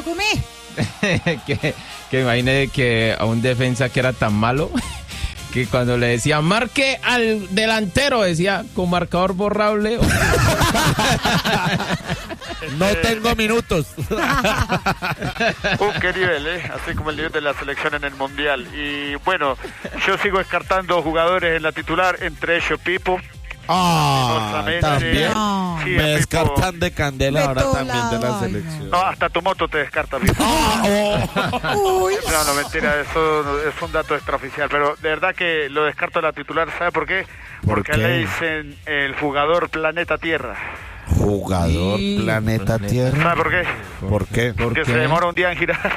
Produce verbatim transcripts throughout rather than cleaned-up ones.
Lucumí. que, que imagine que a un defensa que era tan malo que cuando le decía marque al delantero decía con marcador borrable. No tengo minutos. Uh, qué nivel, ¿eh? Así como el nivel de la selección en el Mundial. Y bueno, yo sigo descartando jugadores en la titular, entre ellos Pipo. Ah, también. No. Sí, Me el Pipo. descartan de Candela De ahora todo también de la lado, ay, selección. No, hasta tu moto te descarta, Pipo. Ah, oh. Uy. No, no, mentira, eso es un dato extraoficial, pero de verdad que lo descarto de la titular, ¿sabe por qué? ¿Por Porque qué? le dicen el jugador planeta Tierra. Jugador Sí, planeta planeta. Tierra. ¿Sabe por qué? ¿Por qué? ¿Por Porque qué? se demora un día en girar.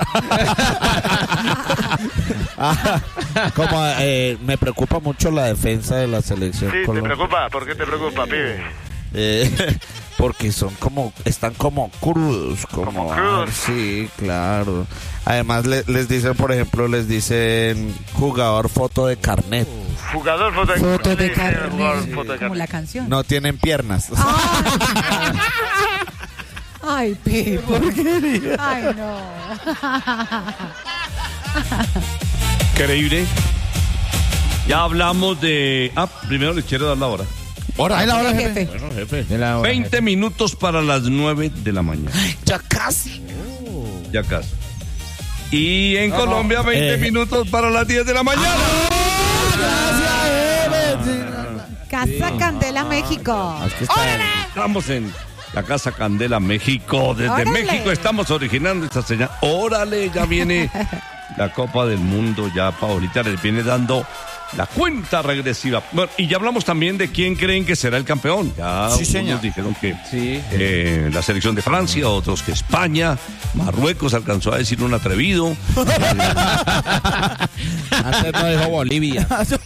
Ah, como eh, me preocupa mucho la defensa de la selección Sí, ¿te Colombia. preocupa? ¿Por qué te preocupa, pibe? Eh, porque son como, están como crudos, como, Como crudos. ah, sí, claro. Además le- les dicen, por ejemplo, les dicen jugador foto de carnet. Jugador foto de, Foto de sí, sí, carnet. jugador foto de Como la carnet. canción. No tienen piernas. Ay, Pipo. Ay, no. Increíble. Ya hablamos de... Ah, primero les quiero dar la hora. Ahora, la hora, jefe. Bueno, jefe. De la hora, veinte minutos para las nueve de la mañana. Ya casi. Ya casi. Y en Colombia, veinte Eh. minutos para las diez de la mañana. Casa Candela, México. Es que está- Estamos en la Casa Candela, México. Desde ¡Órale! México estamos originando esta señal. Órale, ya viene la Copa del Mundo. Ya Paolita les viene dando la cuenta regresiva. Bueno, y ya hablamos también de quién creen que será el campeón. Ya Sí, señor. unos dijeron que Sí. eh, la selección de Francia, otros que España, Marruecos alcanzó a decir un atrevido. Antes no dijo Bolivia.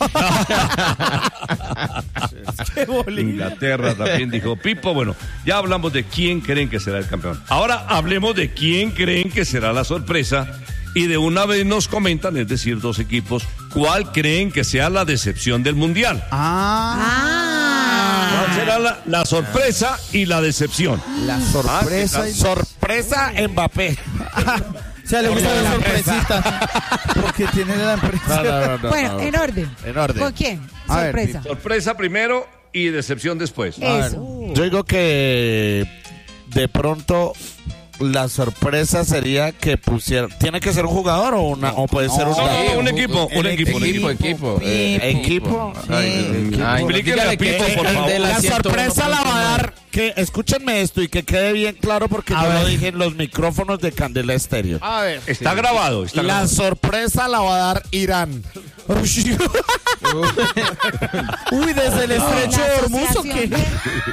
Inglaterra también dijo Pipo. Bueno, ya hablamos de quién creen que será el campeón. Ahora hablemos de quién creen que será la sorpresa. Y de una vez nos comentan, es decir, dos equipos, cuál creen que sea la decepción del Mundial. Ah. ¿Cuál será la, la sorpresa y la decepción? La sorpresa. y- sorpresa Mbappé. O sea, le gusta Porque la la sorpresita. Porque tiene la empresa. No, no, no, no, Bueno, no. en orden. En orden. ¿Con quién? A ver, Sorpresa. Sorpresa primero y decepción después. Eso. Yo digo que de pronto la sorpresa sería que pusieran. ¿Tiene que ser un jugador o una o puede ser un No, dato? no, un equipo, un equipo, un Equipo, equipo. equipo. Eh, equipo. Ay, ay, Explíquele dígale a Pipo, que por favor. Candela La ciento uno sorpresa la va a punto nueve. dar, que escúchenme esto y que quede bien claro porque yo lo dije en los micrófonos de Candela Estéreo. A ver. Está grabado, está La grabado. sorpresa la va a dar Irán. Uy, desde el estrecho La de Hormuz, ¿o asociación qué? de-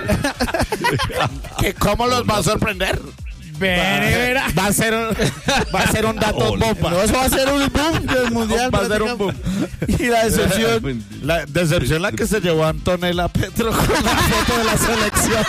¿Que ¿Cómo los va a sorprender? Va a ser un, va a ser un dato Hola. bomba. No, eso va a ser un boom del mundial. Va a ser un boom. Y la decepción. La decepción la que se llevó a Antonella Petro con la foto de la selección.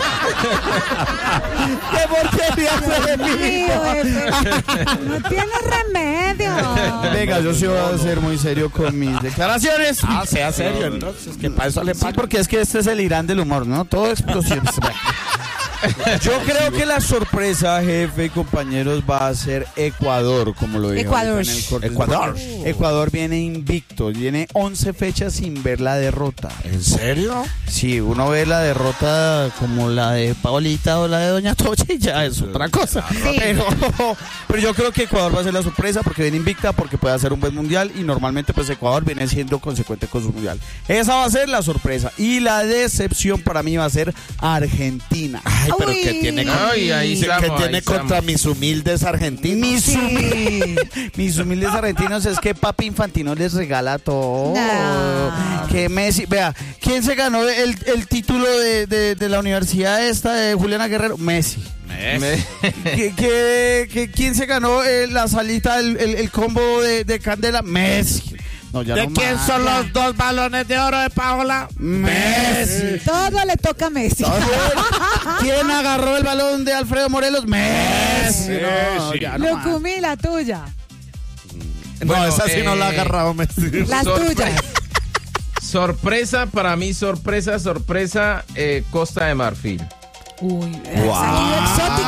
¡Qué porquería se le Mío, pidió! jefe. No tiene remedio. Venga, yo sí voy a ser muy serio con mis declaraciones. Ah, sea serio, entonces, que para eso le Sí, pagan. porque es que este es el Irán del humor, ¿no? Todo explosiones. Yo creo que la sorpresa, jefe y compañeros, va a ser Ecuador, como lo dije. Ecuador. ahorita en el corte. Ecuador. Ecuador viene invicto, viene once fechas sin ver la derrota. ¿En serio? Si uno ve la derrota como la de Paolita o la de Doña Toche, ya es otra cosa. Sí. Pero, pero yo creo que Ecuador va a ser la sorpresa porque viene invicta, porque puede hacer un buen mundial y normalmente pues Ecuador viene siendo consecuente con su mundial. Esa va a ser la sorpresa. Y la decepción para mí va a ser Argentina. Ay, pero Uy. que tiene, Ay, ahí que estamos, tiene ahí contra estamos. mis humildes argentinos. Mis, Sí. humildes, mis humildes argentinos es que Papi Infantino les regala todo. No. Que Messi, vea, ¿quién se ganó el, el título de, de- de la universidad esta de Juliana Guerrero? Messi. Me- ¿Qué- qué- qué- ¿Quién se ganó eh, la salita, el, el- el combo de, de Candela? Messi. No, ya ¿De no quién más. son los dos balones de oro de Paola? Messi. Todo le toca a Messi. ¿Quién agarró el balón de Alfredo Morelos? Messi. No, Messi. ya no más. Lucumí, la tuya. No, Bueno, esa sí no la ha eh, agarrado Messi. Las Sorpre- tuyas. Sorpresa, para mí, sorpresa, sorpresa, eh, Costa de Marfil. Uy, ha salido exótico